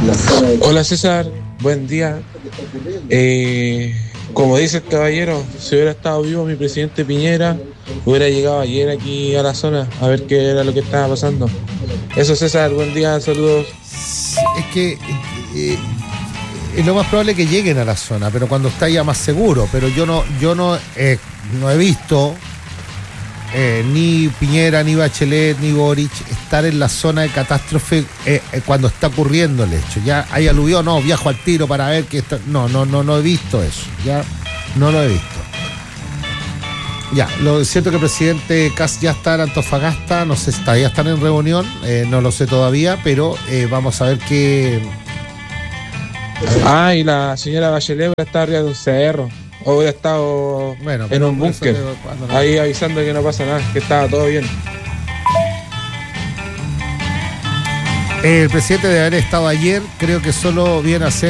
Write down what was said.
Hola César, buen día. Como dice el caballero, si hubiera estado vivo mi presidente Piñera, hubiera llegado ayer aquí a la zona a ver qué era lo que estaba pasando. Eso César, buen día, saludos. Es que es lo más probable que lleguen a la zona, pero cuando está ya más seguro. Pero yo no he visto ni Piñera, ni Bachelet, ni Boric estar en la zona de catástrofe cuando está ocurriendo el hecho. Ya hay aluvión, no, viajo al tiro para ver que está. No he visto eso. Ya no lo he visto. Ya, lo cierto que el presidente Kast ya está en Antofagasta, no sé, ya están en reunión, no lo sé todavía, pero vamos a ver qué. Y la señora Bachelet está arriba de un cerro. O hubiera estado en un búnker, ahí avisando que no pasa nada, que estaba todo bien. El presidente debe haber estado ayer, creo que solo viene a hacer